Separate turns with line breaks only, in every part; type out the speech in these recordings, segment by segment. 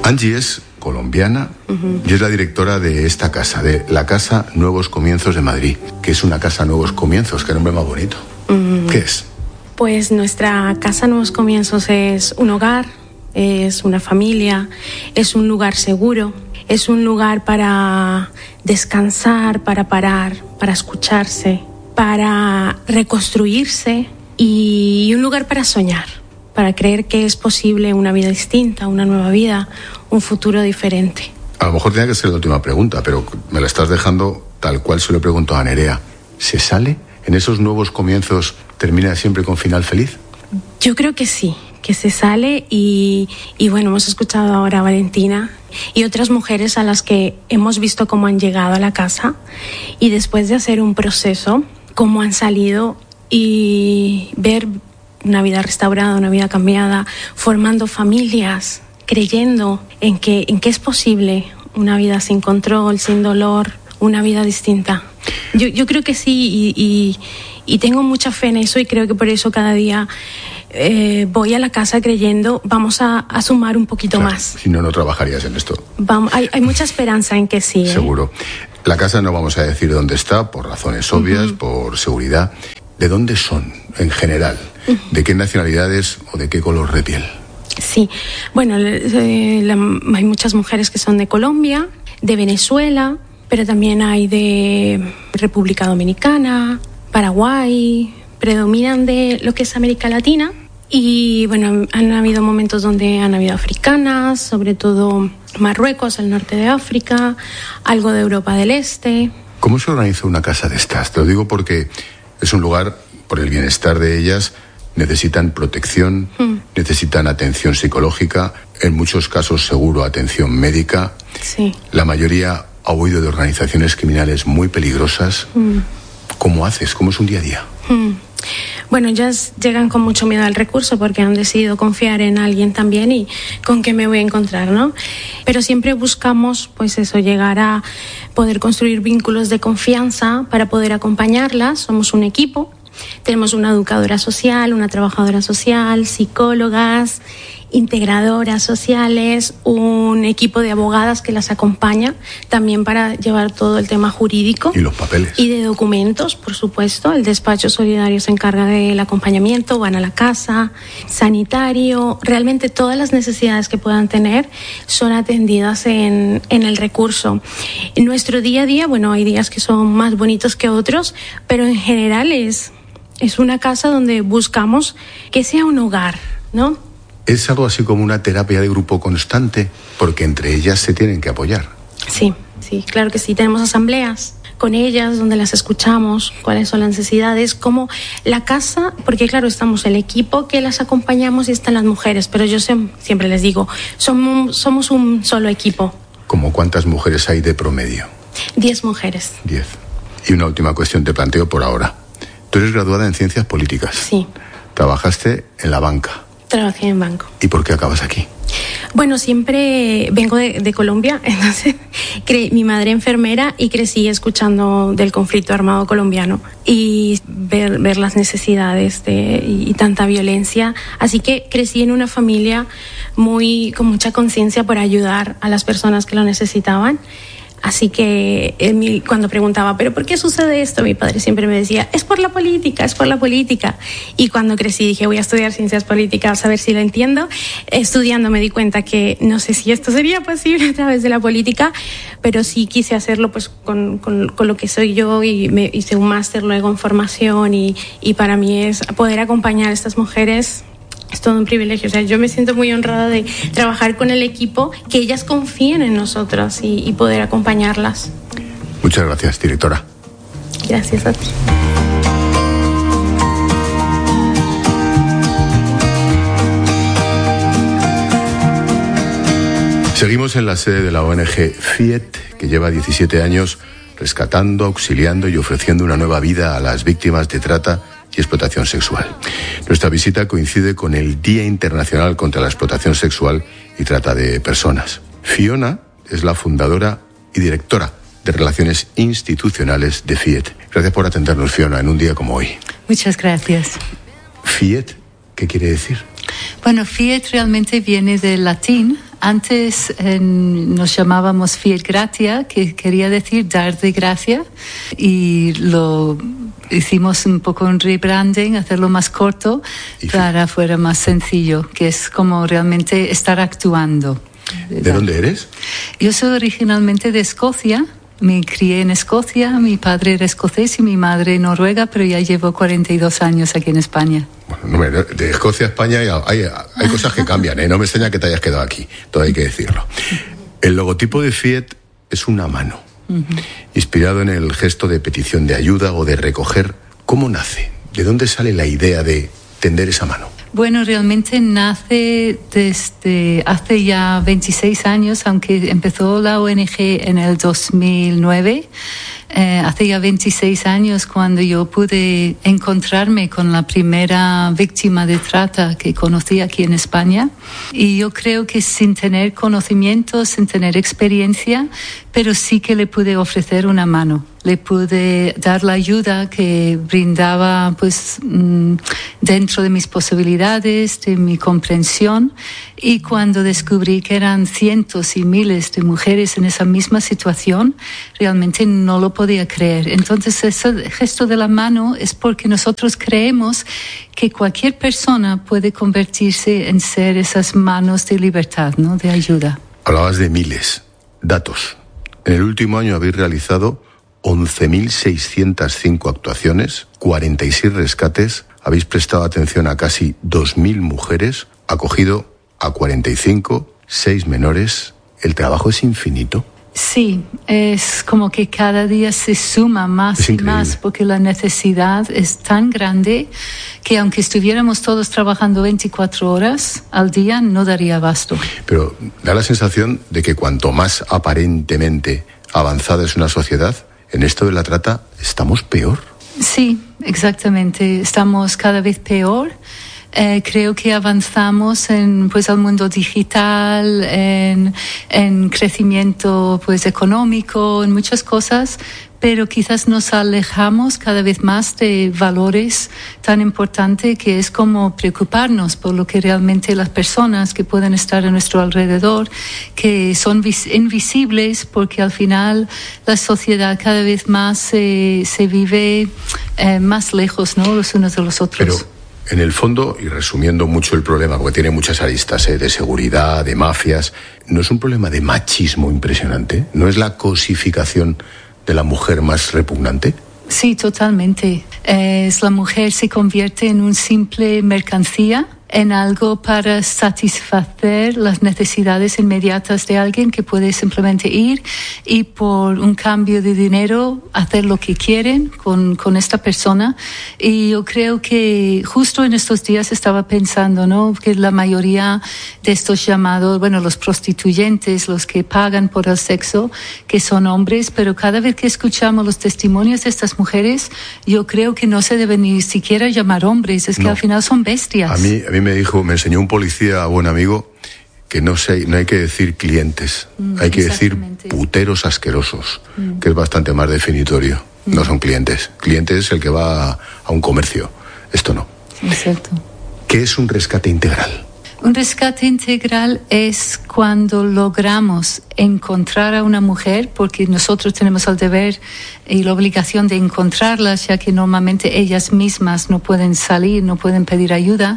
Angie es colombiana y es la directora de esta casa, de la Casa Nuevos Comienzos de Madrid, que es una casa Nuevos Comienzos, qué nombre más bonito. ¿Qué es?
Pues nuestra Casa Nuevos Comienzos es un hogar, es una familia, es un lugar seguro, es un lugar para descansar, para parar, para escucharse, para reconstruirse y un lugar para soñar, para creer que es posible una vida distinta, una nueva vida, un futuro diferente.
A lo mejor tenía que ser la última pregunta, pero me la estás dejando tal cual se lo pregunto a Nerea. ¿Se sale? ¿En esos nuevos comienzos termina siempre con final feliz?
Yo creo que sí, que se sale y bueno, hemos escuchado ahora a Valentina y otras mujeres a las que hemos visto cómo han llegado a la casa y después de hacer un proceso, cómo han salido y ver una vida restaurada, una vida cambiada, formando familias, creyendo en que es posible una vida sin control, sin dolor, una vida distinta. Yo creo que sí y tengo mucha fe en eso y creo que por eso cada día voy a la casa creyendo vamos a sumar un poquito más.
Si no, no trabajarías en esto.
Hay mucha esperanza en que sí.
Seguro. La casa no vamos a decir dónde está, por razones obvias, por seguridad. ¿De dónde son, en general? ¿De qué nacionalidades o de qué color de piel?
Sí, bueno, hay muchas mujeres que son de Colombia, de Venezuela, pero también hay de República Dominicana, Paraguay, predominan de lo que es América Latina. Y bueno, han habido momentos donde han habido africanas, sobre todo Marruecos, el norte de África, algo de Europa del Este.
¿Cómo se organiza una casa de estas? Te lo digo porque es un lugar, por el bienestar de ellas, necesitan protección, necesitan atención psicológica, en muchos casos seguro atención médica.
Sí.
La mayoría ha huido de organizaciones criminales muy peligrosas. ¿Cómo haces? ¿Cómo es un día a día?
Bueno, ellas llegan con mucho miedo al recurso porque han decidido confiar en alguien también y con qué me voy a encontrar, ¿no? Pero siempre buscamos, pues eso, llegar a poder construir vínculos de confianza para poder acompañarlas. Somos un equipo, tenemos una educadora social, una trabajadora social, psicólogas, integradoras sociales, un equipo de abogadas que las acompaña también para llevar todo el tema jurídico.
Y los papeles.
Y de documentos, por supuesto. El despacho solidario se encarga del acompañamiento, van a la casa, sanitario. Realmente todas las necesidades que puedan tener son atendidas en el recurso. En nuestro día a día, bueno, hay días que son más bonitos que otros, pero en general es una casa donde buscamos que sea un hogar, ¿no?
Es algo así como una terapia de grupo constante, porque entre ellas se tienen que apoyar.
Sí, claro que sí. Tenemos asambleas con ellas donde las escuchamos, cuáles son las necesidades, cómo la casa, porque claro, estamos el equipo que las acompañamos y están las mujeres, pero yo siempre les digo, somos un solo equipo.
¿Cómo cuántas mujeres hay de promedio?
10 mujeres.
10. Y una última cuestión te planteo por ahora. Tú eres graduada en Ciencias Políticas.
Sí.
Trabajaste en la banca.
Trabajé en banco.
¿Y por qué acabas aquí?
Bueno, siempre vengo de Colombia, entonces mi madre enfermera y crecí escuchando del conflicto armado colombiano y ver las necesidades y tanta violencia. Así que crecí en una familia con mucha conciencia por ayudar a las personas que lo necesitaban. Así que cuando preguntaba, ¿pero por qué sucede esto? Mi padre siempre me decía, es por la política, es por la política. Y cuando crecí dije, voy a estudiar ciencias políticas a ver si lo entiendo. Estudiando me di cuenta que no sé si esto sería posible a través de la política, pero sí quise hacerlo pues con lo que soy yo y me hice un máster luego en formación y para mí es poder acompañar a estas mujeres. Es todo un privilegio, o sea, yo me siento muy honrada de trabajar con el equipo, que ellas confíen en nosotras y poder acompañarlas.
Muchas gracias, directora.
Gracias a ti.
Seguimos en la sede de la ONG FIET, que lleva 17 años rescatando, auxiliando y ofreciendo una nueva vida a las víctimas de trata y explotación sexual. Nuestra visita coincide con el Día Internacional contra la Explotación Sexual y Trata de Personas. Fiona es la fundadora y directora de Relaciones Institucionales de FIET. Gracias por atendernos, Fiona, en un día como hoy.
Muchas gracias.
FIET, ¿qué quiere decir?
Bueno, FIET realmente viene del latín, Antes nos llamábamos Fiat Gratia, que quería decir dar de gracia, y lo hicimos un poco un rebranding, hacerlo más corto para fuera más sencillo, que es como realmente estar actuando.
¿De dónde eres?
Yo soy originalmente de Escocia. Me crié en Escocia, mi padre era escocés y mi madre noruega, pero ya llevo 42 años aquí en España.
Bueno, de Escocia a España hay cosas que cambian, ¿eh? No me extraña que te hayas quedado aquí, todo hay que decirlo. El logotipo de Fiat es una mano, inspirado en el gesto de petición de ayuda o de recoger. ¿Cómo nace? ¿De dónde sale la idea de tender esa mano?
Bueno, realmente nace desde hace ya 26 años, aunque empezó la ONG en el 2009. Hace ya 26 años cuando yo pude encontrarme con la primera víctima de trata que conocí aquí en España. Y yo creo que sin tener conocimientos, sin tener experiencia, pero sí que le pude ofrecer una mano. Le pude dar la ayuda que brindaba pues dentro de mis posibilidades, de mi comprensión. Y cuando descubrí que eran cientos y miles de mujeres en esa misma situación, realmente no lo podía creer. Entonces ese gesto de la mano es porque nosotros creemos que cualquier persona puede convertirse en ser esas manos de libertad, ¿no? De ayuda.
Hablabas de miles. Datos. En el último año habéis realizado 11.605 actuaciones, 46 rescates, habéis prestado atención a casi 2.000 mujeres, acogido a 45, 6 menores. ¿El trabajo es infinito?
Sí, es como que cada día se suma más y más, porque la necesidad es tan grande que aunque estuviéramos todos trabajando 24 horas al día, no daría abasto.
Pero da la sensación de que cuanto más aparentemente avanzada es una sociedad, en esto de la trata estamos peor.
Sí, exactamente. Estamos cada vez peor. Creo que avanzamos en al mundo digital, en crecimiento económico, en muchas cosas, pero quizás nos alejamos cada vez más de valores tan importantes que es como preocuparnos por lo que realmente las personas que pueden estar a nuestro alrededor, que son invisibles, porque al final la sociedad cada vez más se vive más lejos, ¿no? Los unos de los otros.
Pero en el fondo, y resumiendo mucho el problema, porque tiene muchas aristas, de seguridad, de mafias, ¿no es un problema de machismo impresionante? ¿No es la cosificación de la mujer más repugnante?
Sí, totalmente. La mujer se convierte en un simple mercancía, en algo para satisfacer las necesidades inmediatas de alguien que puede simplemente ir y por un cambio de dinero hacer lo que quieren con esta persona. Y yo creo que justo en estos días estaba pensando, ¿no?, que la mayoría de estos llamados, los prostituyentes, los que pagan por el sexo, que son hombres, pero cada vez que escuchamos los testimonios de estas mujeres, yo creo que no se deben ni siquiera llamar hombres, es que al final son bestias.
A mí me enseñó un policía, buen amigo, que no hay que decir clientes, hay que decir puteros asquerosos, que es bastante más definitorio. No son clientes. Cliente es el que va a un comercio. Esto no.
Exacto.
¿Qué es un rescate integral?
Un rescate integral es cuando logramos encontrar a una mujer, porque nosotros tenemos el deber y la obligación de encontrarlas, ya que normalmente ellas mismas no pueden salir, no pueden pedir ayuda,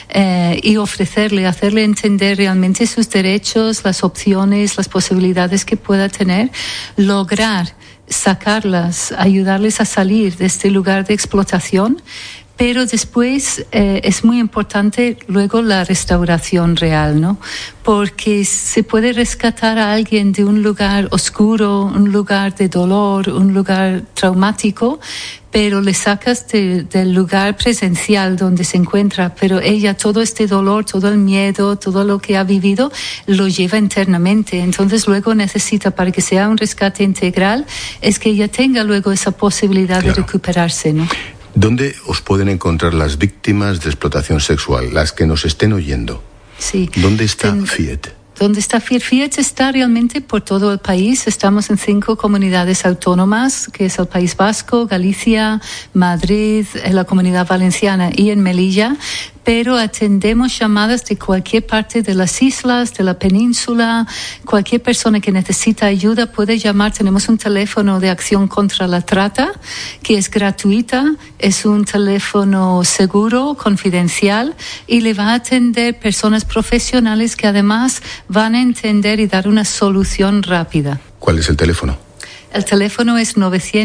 y hacerle entender realmente sus derechos, las opciones, las posibilidades que pueda tener, lograr sacarlas, ayudarles a salir de este lugar de explotación. Pero después es muy importante luego la restauración real, ¿no? Porque se puede rescatar a alguien de un lugar oscuro, un lugar de dolor, un lugar traumático, pero le sacas del lugar presencial donde se encuentra, pero ella todo este dolor, todo el miedo, todo lo que ha vivido, lo lleva internamente. Entonces luego necesita, para que sea un rescate integral, es que ella tenga luego esa posibilidad de recuperarse, ¿no?
¿Dónde os pueden encontrar las víctimas de explotación sexual, las que nos estén oyendo?
Sí.
¿Dónde está Fiat?
¿Dónde está Fiat? Fiat está realmente por todo el país. Estamos en 5 comunidades autónomas, que es el País Vasco, Galicia, Madrid, la Comunidad Valenciana y en Melilla. pero atendemos llamadas de cualquier parte de las islas, de la península. Cualquier persona que necesita ayuda puede llamar. Tenemos un teléfono de acción contra la trata que es gratuita, es un teléfono seguro, confidencial, y le va a atender personas profesionales que además van a entender y dar una solución rápida.
¿Cuál es el teléfono?
El teléfono es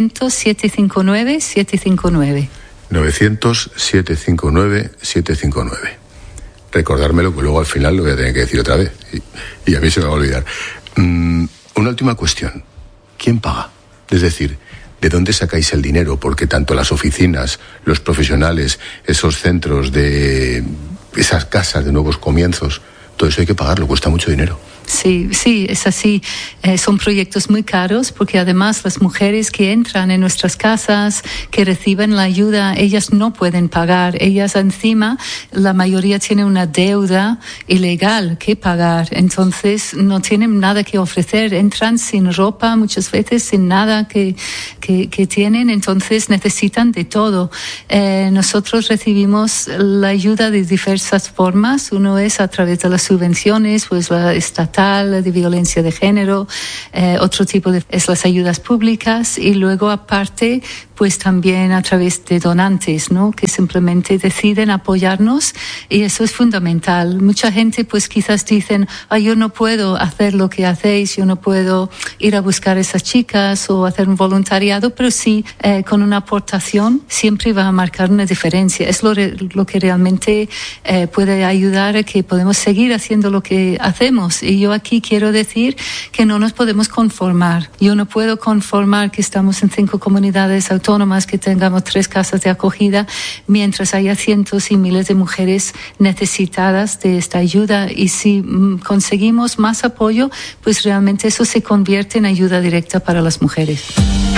900-759-759.
900-759-759. Recordármelo, que luego al final lo voy a tener que decir otra vez. Y a mí se me va a olvidar. Una última cuestión. ¿Quién paga? Es decir, ¿de dónde sacáis el dinero? Porque tanto las oficinas, los profesionales, esos centros de esas casas de nuevos comienzos, todo eso hay que pagarlo, cuesta mucho dinero.
Sí, es así. Son proyectos muy caros porque además las mujeres que entran en nuestras casas, que reciben la ayuda, ellas no pueden pagar. Ellas encima, la mayoría tiene una deuda ilegal que pagar. Entonces no tienen nada que ofrecer. Entran sin ropa, muchas veces sin nada que tienen. Entonces necesitan de todo. Nosotros recibimos la ayuda de diversas formas. Uno es a través de las subvenciones, pues la estatal, de violencia de género, otro tipo es las ayudas públicas, y luego aparte pues también a través de donantes, ¿no? Que simplemente deciden apoyarnos, y eso es fundamental. Mucha gente pues quizás dicen, yo no puedo hacer lo que hacéis, yo no puedo ir a buscar a esas chicas o hacer un voluntariado, pero sí, con una aportación siempre va a marcar una diferencia. Es lo que realmente puede ayudar a que podemos seguir haciendo lo que hacemos. Y yo aquí quiero decir que no nos podemos conformar. Yo no puedo conformar que estamos en 5 comunidades autónomas, que tengamos 3 casas de acogida, mientras haya cientos y miles de mujeres necesitadas de esta ayuda. Y si conseguimos más apoyo, pues realmente eso se convierte en ayuda directa para las mujeres.